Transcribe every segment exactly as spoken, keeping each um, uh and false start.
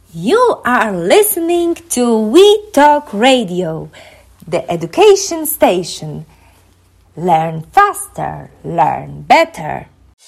You are listening to We Talk Radio, the education station. Learn faster, learn better.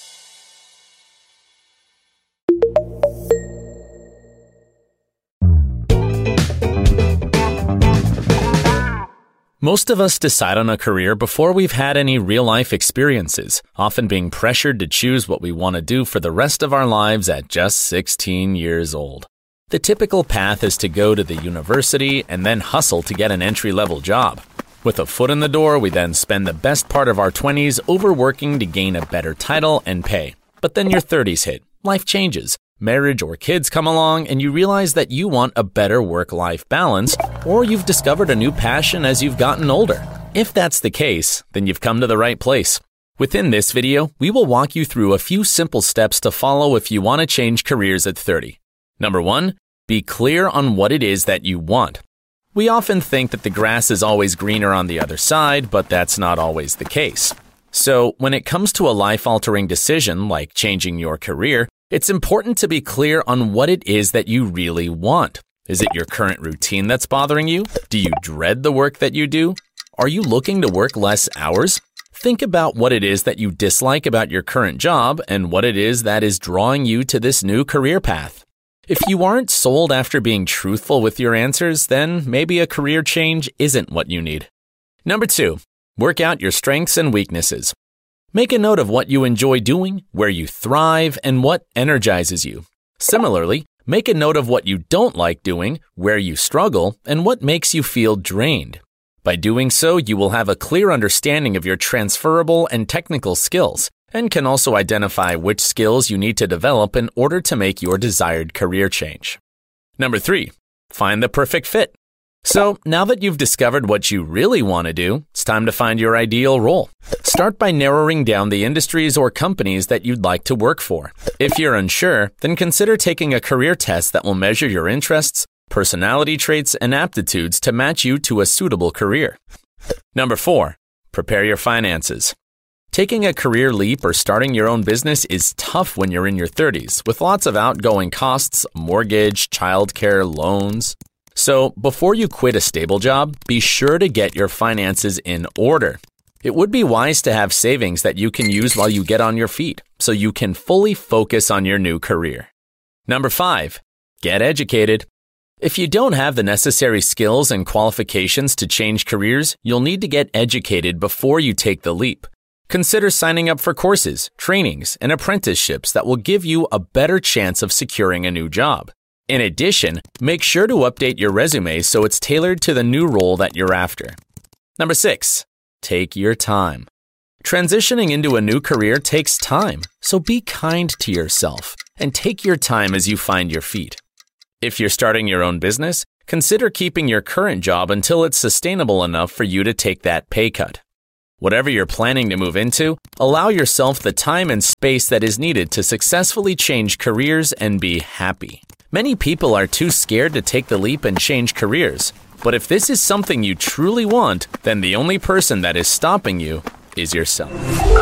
Most of us decide on a career before we've had any real-life experiences, often being pressured to choose what we want to do for the rest of our lives at just sixteen years old. The typical path is to go to the university and then hustle to get an entry-level job. With a foot in the door, we then spend the best part of our twenties overworking to gain a better title and pay. But then your thirties hit, life changes. Marriage or kids come along and you realize that you want a better work-life balance, or you've discovered a new passion as you've gotten older. If that's the case, then you've come to the right place. Within this video, we will walk you through a few simple steps to follow if you want to change careers at thirty. Number one, be clear on what it is that you want. We often think that the grass is always greener on the other side, but that's not always the case. So when it comes to a life-altering decision like changing your career, it's important to be clear on what it is that you really want. Is it your current routine that's bothering you? Do you dread the work that you do? Are you looking to work less hours? Think about what it is that you dislike about your current job and what it is that is drawing you to this new career path. If you aren't sold after being truthful with your answers, then maybe a career change isn't what you need. Number two, work out your strengths and weaknesses. Make a note of what you enjoy doing, where you thrive, and what energizes you. Similarly, make a note of what you don't like doing, where you struggle, and what makes you feel drained. By doing so, you will have a clear understanding of your transferable and technical skills, and can also identify which skills you need to develop in order to make your desired career change. Number three, find the perfect fit. So now that you've discovered what you really want to do, it's time to find your ideal role. Start by narrowing down the industries or companies that you'd like to work for. If you're unsure, then consider taking a career test that will measure your interests, personality traits, and aptitudes to match you to a suitable career. Number four, prepare your finances. Taking a career leap or starting your own business is tough when you're in your thirties, with lots of outgoing costs, mortgage, childcare, loans. So before you quit a stable job, be sure to get your finances in order. It would be wise to have savings that you can use while you get on your feet, so you can fully focus on your new career. Number five, get educated. If you don't have the necessary skills and qualifications to change careers, you'll need to get educated before you take the leap. Consider signing up for courses, trainings, and apprenticeships that will give you a better chance of securing a new job. In addition, make sure to update your resume so it's tailored to the new role that you're after. Number six, take your time. Transitioning into a new career takes time, so be kind to yourself and take your time as you find your feet. If you're starting your own business, consider keeping your current job until it's sustainable enough for you to take that pay cut. Whatever you're planning to move into, allow yourself the time and space that is needed to successfully change careers and be happy. Many people are too scared to take the leap and change careers, but if this is something you truly want, then the only person that is stopping you is yourself.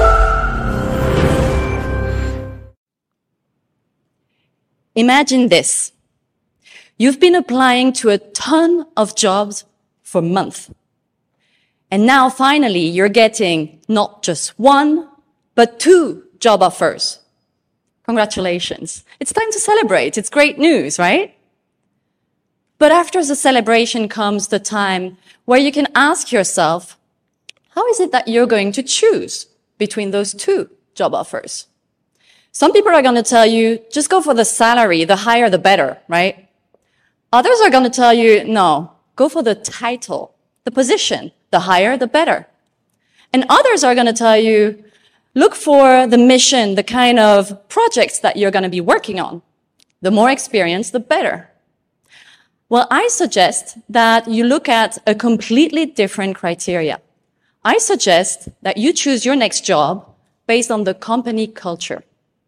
Imagine this. You've been applying to a ton of jobs for months. And now finally you're getting not just one, but two job offers. Congratulations. It's time to celebrate. It's great news, right? But after the celebration comes the time where you can ask yourself, how is it that you're going to choose between those two job offers? Some people are going to tell you, just go for the salary, the higher the better, right? Others are going to tell you, no, go for the title, the position, the higher the better. And others are going to tell you, look for the mission, the kind of projects that you're going to be working on. The more experience, the better. Well, I suggest that you look at a completely different criteria. I suggest that you choose your next job based on the company culture.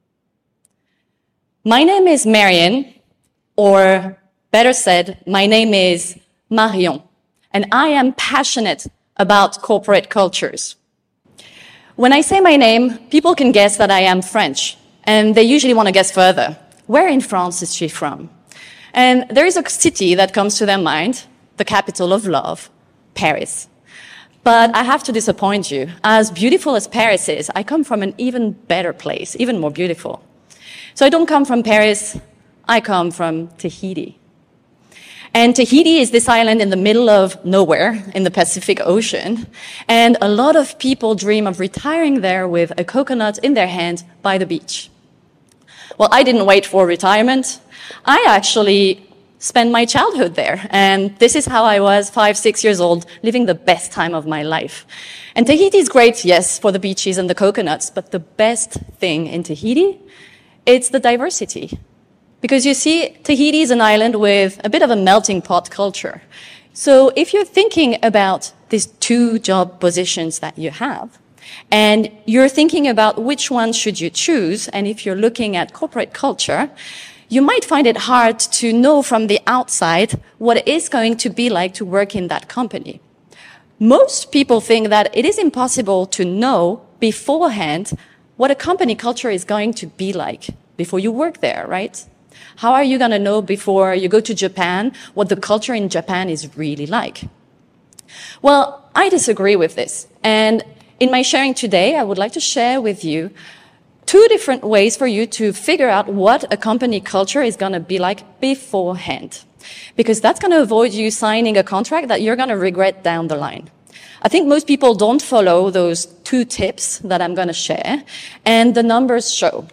My name is Marion, or better said, my name is Marion, and I am passionate about corporate cultures. When I say my name, people can guess that I am French, and they usually want to guess further. Where in France is she from? And there is a city that comes to their mind, the capital of love, Paris. But I have to disappoint you. As beautiful as Paris is, I come from an even better place, even more beautiful. So I don't come from Paris, I come from Tahiti. And Tahiti is this island in the middle of nowhere in the Pacific Ocean. And a lot of people dream of retiring there with a coconut in their hand by the beach. Well, I didn't wait for retirement. I actually spent my childhood there. And this is how I was, five, six years old, living the best time of my life. And Tahiti is great, yes, for the beaches and the coconuts. But the best thing in Tahiti, it's the diversity. Because you see, Tahiti is an island with a bit of a melting pot culture. So if you're thinking about these two job positions that you have, and you're thinking about which one should you choose, and if you're looking at corporate culture, you might find it hard to know from the outside what it is going to be like to work in that company. Most people think that it is impossible to know beforehand what a company culture is going to be like before you work there, right? How are you going to know before you go to Japan what the culture in Japan is really like? Well, I disagree with this. And in my sharing today, I would like to share with you two different ways for you to figure out what a company culture is going to be like beforehand. Because that's going to avoid you signing a contract that you're going to regret down the line. I think most people don't follow those two tips that I'm going to share, and the numbers show.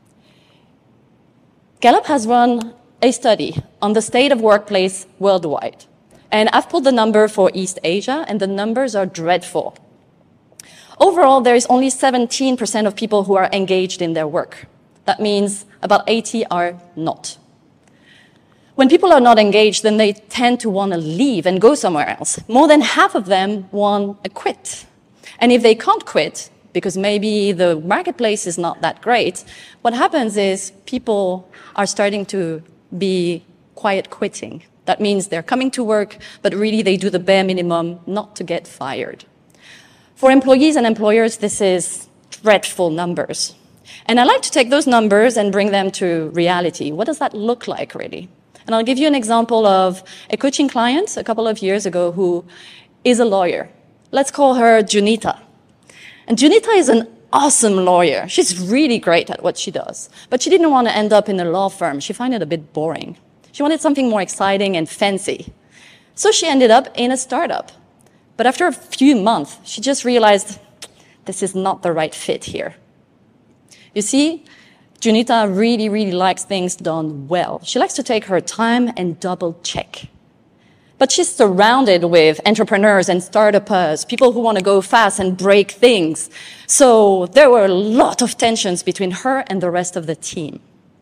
Gallup has run a study on the state of workplace worldwide. And I've pulled the number for East Asia, and the numbers are dreadful. Overall, there is only seventeen percent of people who are engaged in their work. That means about eighty are not. When people are not engaged, then they tend to want to leave and go somewhere else. More than half of them want to quit. And if they can't quit, because maybe the marketplace is not that great, what happens is people are starting to be quiet quitting. That means they're coming to work, but really they do the bare minimum not to get fired. For employees and employers, this is dreadful numbers. And I like to take those numbers and bring them to reality. What does that look like, really? And I'll give you an example of a coaching client a couple of years ago who is a lawyer. Let's call her Junita. And Junita is an awesome lawyer. She's really great at what she does. But she didn't want to end up in a law firm. She found it a bit boring. She wanted something more exciting and fancy. So she ended up in a startup. But after a few months, she just realized this is not the right fit here. You see, Junita really, really likes things done well. She likes to take her time and double check. But she's surrounded with entrepreneurs and startuppers, people who want to go fast and break things. So there were a lot of tensions between her and the rest of the team.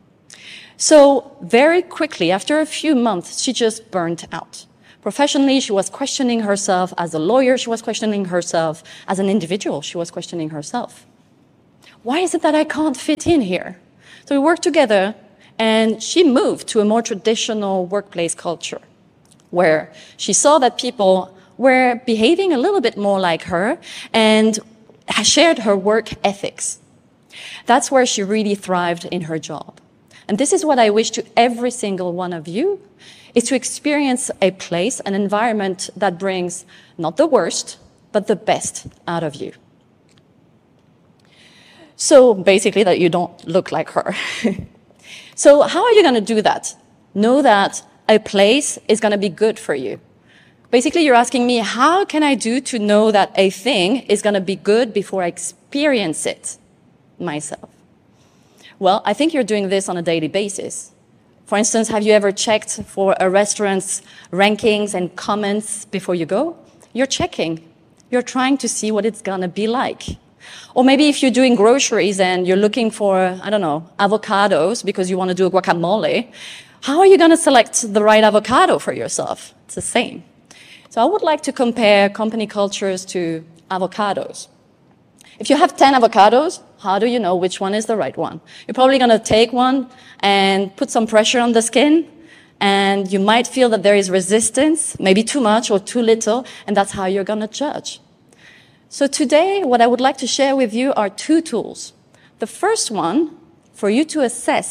So very quickly, after a few months, she just burnt out. Professionally, she was questioning herself. As a lawyer, she was questioning herself. As an individual, she was questioning herself. Why is it that I can't fit in here? So we worked together, and she moved to a more traditional workplace culture, where she saw that people were behaving a little bit more like her and shared her work ethics. That's where she really thrived in her job. And this is what I wish to every single one of you, is to experience a place, an environment that brings not the worst, but the best out of you. So basically that you don't look like her. So how are you going to do that? Know that a place is going to be good for you. Basically, you're asking me, how can I do to know that a thing is going to be good before I experience it myself? Well, I think you're doing this on a daily basis. For instance, have you ever checked for a restaurant's rankings and comments before you go? You're checking. You're trying to see what it's going to be like. Or maybe if you're doing groceries and you're looking for, I don't know, avocados because you want to do a guacamole, how are you going to select the right avocado for yourself? It's the same. So I would like to compare company cultures to avocados. If you have ten avocados, how do you know which one is the right one? You're probably going to take one and put some pressure on the skin, and you might feel that there is resistance, maybe too much or too little, and that's how you're going to judge. So today, what I would like to share with you are two tools. The first one, for you to assess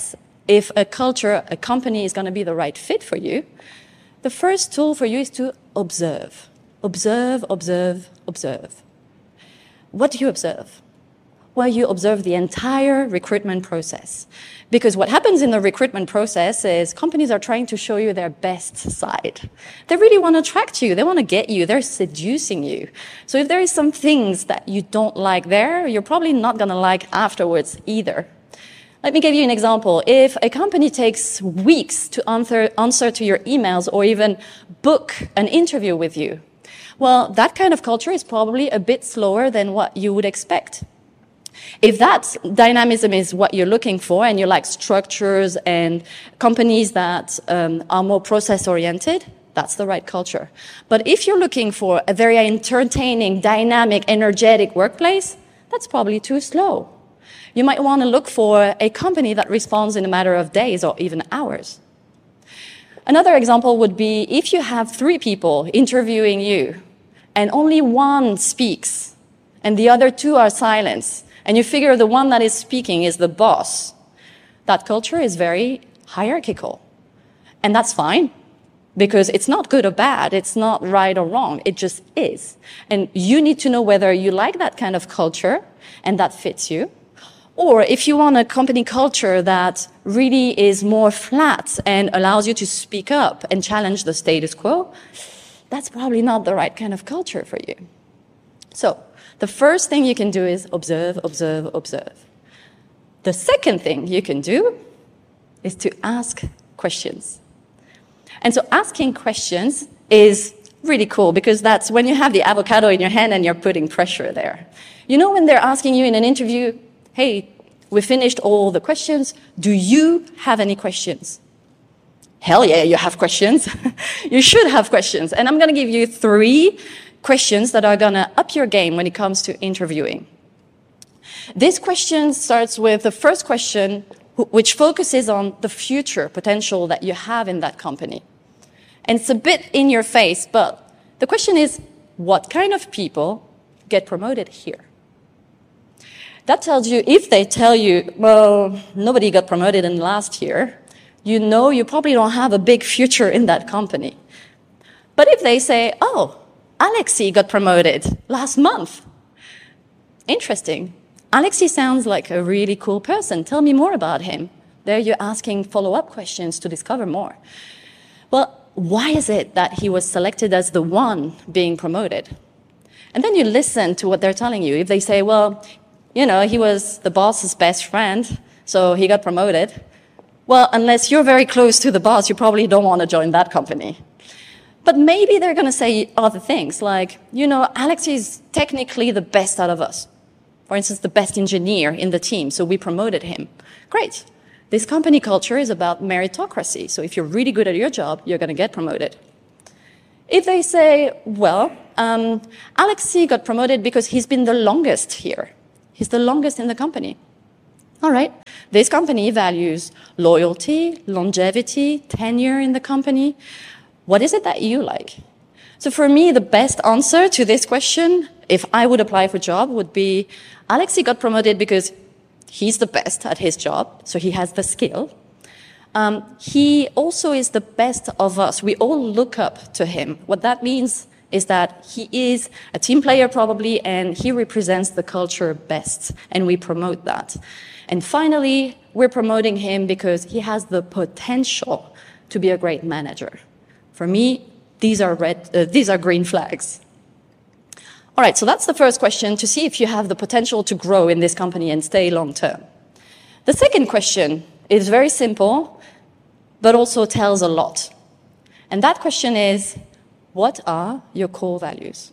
if a culture, a company is going to be the right fit for you, the first tool for you is to observe. Observe, observe, observe. What do you observe? Well, you observe the entire recruitment process. Because what happens in the recruitment process is companies are trying to show you their best side. They really want to attract you. They want to get you. They're seducing you. So if there is some things that you don't like there, you're probably not going to like afterwards either. Let me give you an example. If a company takes weeks to answer, answer to your emails or even book an interview with you, well, that kind of culture is probably a bit slower than what you would expect. If that dynamism is what you're looking for and you like structures and companies that um, are more process-oriented, that's the right culture. But if you're looking for a very entertaining, dynamic, energetic workplace, that's probably too slow. You might want to look for a company that responds in a matter of days or even hours. Another example would be if you have three people interviewing you and only one speaks and the other two are silent, and you figure the one that is speaking is the boss, that culture is very hierarchical. And that's fine, because it's not good or bad, it's not right or wrong, it just is. And you need to know whether you like that kind of culture and that fits you, or if you want a company culture that really is more flat and allows you to speak up and challenge the status quo, that's probably not the right kind of culture for you. So, the first thing you can do is observe, observe, observe. The second thing you can do is to ask questions. And so asking questions is really cool because that's when you have the avocado in your hand and you're putting pressure there. You know when they're asking you in an interview, hey, we finished all the questions, do you have any questions? Hell yeah, you have questions. You should have questions. And I'm going to give you three questions that are going to up your game when it comes to interviewing. This question starts with the first question, which focuses on the future potential that you have in that company. And it's a bit in your face, but the question is, what kind of people get promoted here? That tells you, if they tell you, well, nobody got promoted in last year, you know you probably don't have a big future in that company. But if they say, oh, Alexi got promoted last month. Interesting. Alexi sounds like a really cool person. Tell me more about him. There you're asking follow-up questions to discover more. Well, why is it that he was selected as the one being promoted? And then you listen to what they're telling you. If they say, well, you know, he was the boss's best friend, so he got promoted. Well, unless you're very close to the boss, you probably don't want to join that company. But maybe they're going to say other things like, you know, Alex is technically the best out of us. For instance, the best engineer in the team, so we promoted him. Great. This company culture is about meritocracy, so if you're really good at your job, you're going to get promoted. If they say, well, um, Alexi got promoted because he's been the longest here. He's the longest in the company. All right. This company values loyalty, longevity, tenure in the company. What is it that you like? So for me, the best answer to this question, if I would apply for a job, would be Alexi got promoted because he's the best at his job, so he has the skill. Um, he also is the best of us. We all look up to him. What that means is that he is a team player probably, and he represents the culture best, and we promote that. And finally, we're promoting him because he has the potential to be a great manager. For me, these are red, uh, these are green flags. All right, so that's the first question, to see if you have the potential to grow in this company and stay long term. The second question is very simple, but also tells a lot. And that question is, what are your core values?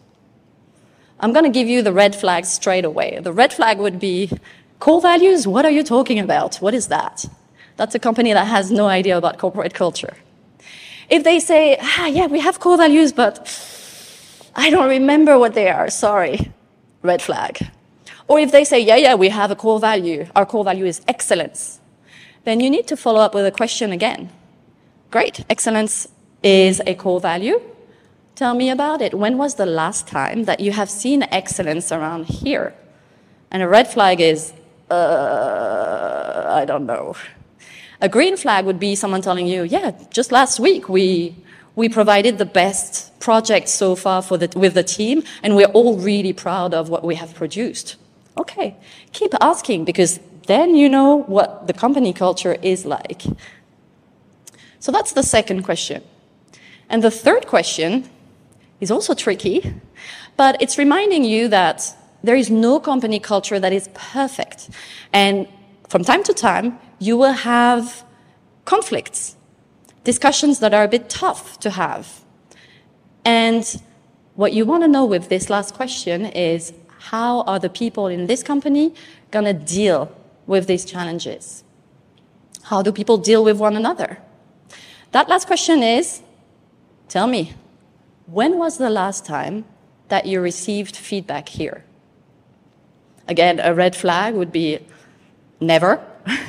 I'm going to give you the red flags straight away. The red flag would be, core values, what are you talking about? What is that? That's a company that has no idea about corporate culture. If they say, ah, yeah, we have core values, but I don't remember what they are, sorry, red flag. Or if they say, yeah, yeah, we have a core value, our core value is excellence, then you need to follow up with a question again. Great, excellence is a core value. Tell me about it. When was the last time that you have seen excellence around here? And a red flag is, uh, I don't know. A green flag would be someone telling you, yeah, just last week we we provided the best project so far for the, with the team, and we're all really proud of what we have produced. Okay, keep asking, because then you know what the company culture is like. So that's the second question. And the third question is also tricky, but it's reminding you that there is no company culture that is perfect. And from time to time, you will have conflicts, discussions that are a bit tough to have. And what you want to know with this last question is, how are the people in this company going to deal with these challenges? How do people deal with one another? That last question is, tell me, when was the last time that you received feedback here? Again, a red flag would be never.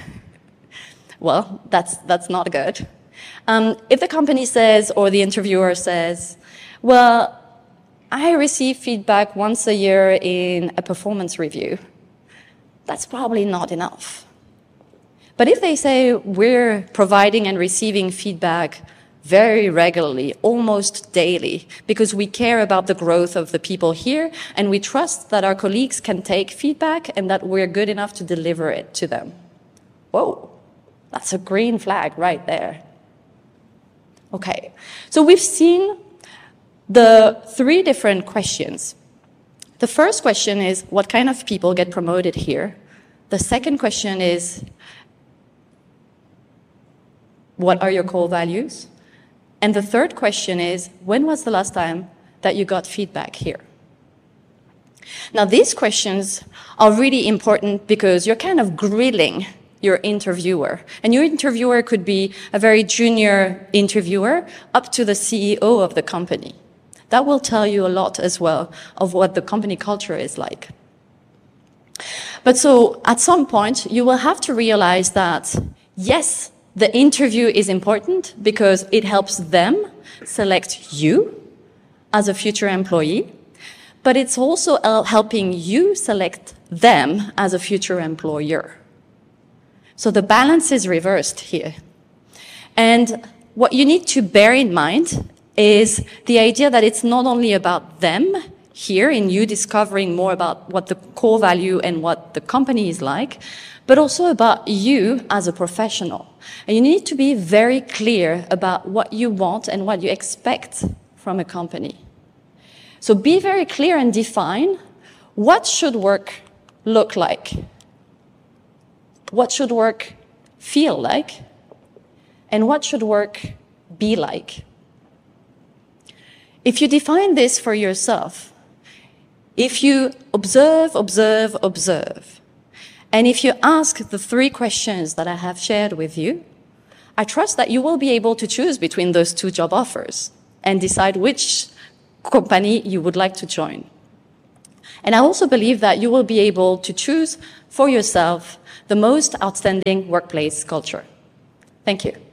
Well, that's, that's not good. Um, if the company says, or the interviewer says, well, I receive feedback once a year in a performance review, that's probably not enough. But if they say, we're providing and receiving feedback very regularly, almost daily, because we care about the growth of the people here, and we trust that our colleagues can take feedback and that we're good enough to deliver it to them. Whoa, that's a green flag right there. Okay, so we've seen the three different questions. The first question is, what kind of people get promoted here? The second question is, what are your core values? And the third question is, when was the last time that you got feedback here? Now, these questions are really important because you're kind of grilling your interviewer. And your interviewer could be a very junior interviewer up to the C E O of the company. That will tell you a lot as well of what the company culture is like. But so at some point, you will have to realize that, yes, the interview is important because it helps them select you as a future employee, but it's also helping you select them as a future employer. So the balance is reversed here. And what you need to bear in mind is the idea that it's not only about them here in you discovering more about what the core value and what the company is like, but also about you as a professional. And you need to be very clear about what you want and what you expect from a company. So be very clear and define what should work look like. What should work feel like? And what should work be like? If you define this for yourself, if you observe, observe, observe, and if you ask the three questions that I have shared with you, I trust that you will be able to choose between those two job offers and decide which company you would like to join. And I also believe that you will be able to choose for yourself the most outstanding workplace culture. Thank you.